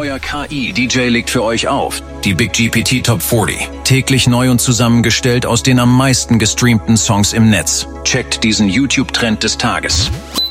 neuer KI-DJ legt für euch auf. Die Big GPT Top 40. Täglich neu und zusammengestellt aus den am meisten gestreamten Songs im Netz. Checkt diesen YouTube-Trend des Tages.